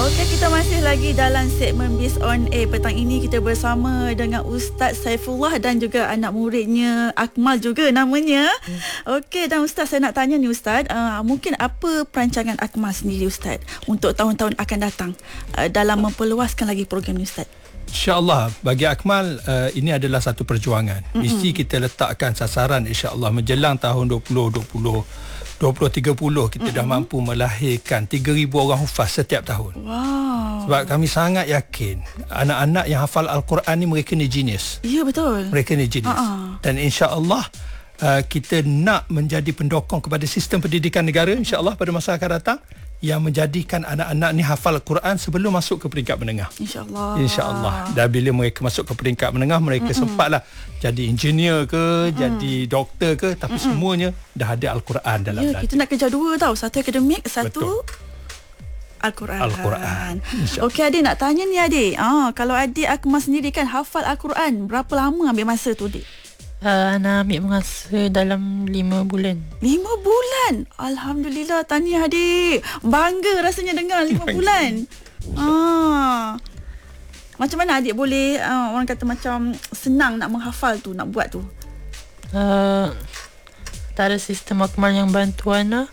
Okey, kita masih lagi dalam segmen Biz on Air. Petang ini kita bersama dengan Ustaz Saifullah dan juga anak muridnya Akmal juga namanya. Okey, dan Ustaz, saya nak tanya ni Ustaz, mungkin apa perancangan Akmal sendiri Ustaz untuk tahun-tahun akan datang dalam memperluaskan lagi program ni Ustaz? InsyaAllah bagi Akmal ini adalah satu perjuangan. Mesti kita letakkan sasaran insyaAllah menjelang tahun 2030 kita dah mampu melahirkan 3,000 orang hufaz setiap tahun. Wow. Sebab kami sangat yakin anak-anak yang hafal Al-Quran ni mereka ni genius. Ya, betul. Mereka ni genius. Dan insya-Allah kita nak menjadi pendokong kepada sistem pendidikan negara insya-Allah pada masa akan datang yang menjadikan anak-anak ni hafal Al-Quran sebelum masuk ke peringkat menengah. InsyaAllah. InsyaAllah. Dan bila mereka masuk ke peringkat menengah, mereka sempatlah jadi engineer ke, jadi doktor ke, tapi semuanya dah ada Al-Quran dalam dada. Kita nak kerja dua tau. Satu akademik, satu Al-Quran. Okey, adik nak tanya ni adik. Kalau adik Akmal sendiri kan hafal Al-Quran, berapa lama ambil masa tu adik? Anak ambil masa dalam 5 bulan. 5 bulan? Alhamdulillah, tahniah adik. Bangga rasanya dengar 5 bulan. Macam mana adik boleh orang kata macam senang nak menghafal tu, nak buat tu? Antara sistem Akmal yang bantu anak.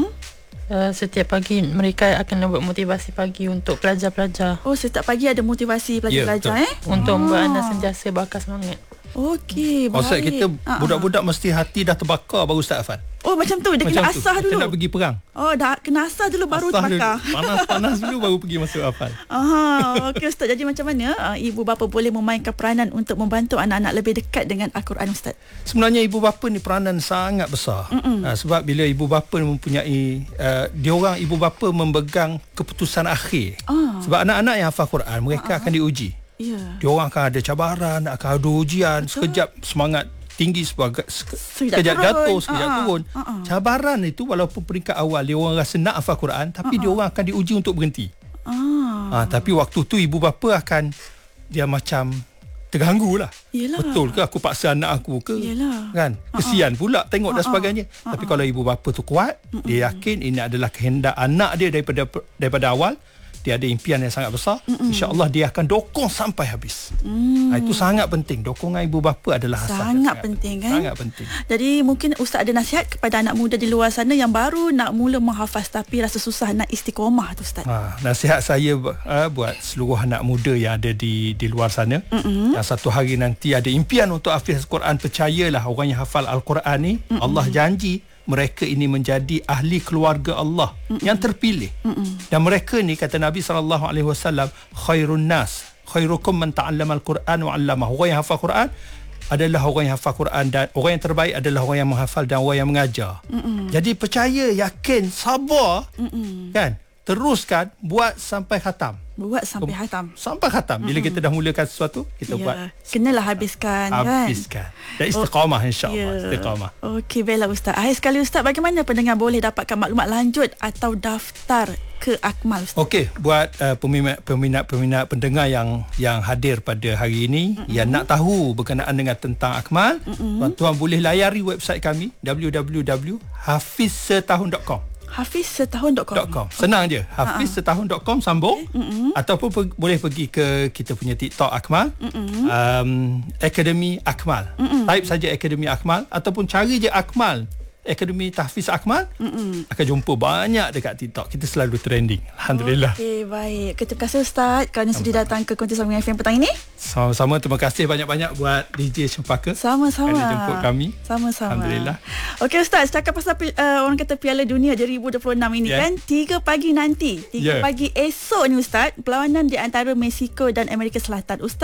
Setiap pagi mereka akan buat motivasi pagi untuk pelajar-pelajar. Oh, setiap pagi ada motivasi pelajar-pelajar untuk membuat anak sentiasa bakar semangat. Okey, baik. Maksud kita budak-budak mesti hati dah terbakar baru Ustaz hafal. Oh, macam tu. Dia kena asah dulu. Kita nak pergi perang. Oh, dah kena asah dulu baru terbakar. Panas-panas dulu baru pergi masuk hafal. Okey Ustaz, jadi macam mana ibu bapa boleh memainkan peranan untuk membantu anak-anak lebih dekat dengan Al-Quran Ustaz? Sebenarnya ibu bapa ni peranan sangat besar. Sebab bila ibu bapa mempunyai ibu bapa memegang keputusan akhir. Sebab anak-anak yang hafal Quran mereka akan diuji. Dia orang akan ada cabaran, akan ada ujian. Betul. Sekejap semangat tinggi, sekejap jatuh, sekejap turun. Cabaran itu walaupun peringkat awal dia orang rasa nak hafal Quran, tapi dia orang akan diuji untuk berhenti. Tapi waktu tu ibu bapa akan dia macam terganggu lah. Betul ke aku paksa anak aku ke? Kan? Kesian pula tengok dan sebagainya. Tapi kalau ibu bapa tu kuat, dia yakin ini adalah kehendak anak dia daripada awal. Dia ada impian yang sangat besar, insya-Allah dia akan dokong sampai habis. Itu sangat penting. Dokongan ibu bapa adalah asas. Sangat penting kan? Sangat penting. Jadi mungkin Ustaz ada nasihat kepada anak muda di luar sana yang baru nak mula menghafaz tapi rasa susah nak istiqomah tu Ustaz. Nasihat saya buat seluruh anak muda yang ada di luar sana, yang satu hari nanti ada impian untuk hafaz Al-Quran, percayalah orang yang hafal Al-Quran ni, Allah janji mereka ini menjadi ahli keluarga Allah yang terpilih. Dan mereka ni kata Nabi SAW, khairun nas khairukum man ta'allama al-Quran wa 'allamahu. Orang yang hafal Quran adalah orang yang hafal Quran, dan orang yang terbaik adalah orang yang menghafal dan orang yang mengajar. Jadi percaya, yakin, sabar, kan? Teruskan buat sampai khatam. Sampai khatam. Bila kita dah mulakan sesuatu, kita buat. Kenalah habiskan. Kan? Dan istiqamah insya-Allah. Istiqamah. Okey, baiklah Ustaz. Akhir sekali Ustaz, bagaimana pendengar boleh dapatkan maklumat lanjut atau daftar ke Akmal Ustaz? Okey, buat peminat pendengar yang hadir pada hari ini yang nak tahu berkenaan dengan tentang Akmal, tuan-tuan boleh layari website kami www.hafizsetahun.com. hafizsetahun.com. Senang je. hafizsetahun.com sambung. Ataupun boleh pergi ke kita punya TikTok Akmal, Akademi Akmal. Type saja Akademi Akmal ataupun cari je Akmal Akademi Tahfiz Akmal, akan jumpa banyak dekat TikTok. Kita selalu trending. Alhamdulillah. Okey, baik. Terima kasih Ustaz kerana sudi datang ke Konti Sambungan FM petang ini. Sama-sama, terima kasih banyak-banyak buat DJ Cempaka. Sama-sama. Kerana jemput kami. Sama-sama. Alhamdulillah. Okey Ustaz, cakap pasal orang kata Piala Dunia 2026 ini kan, 3 pagi nanti. 3 pagi esok ni Ustaz, perlawanan di antara Mexico dan Amerika Selatan. Ustaz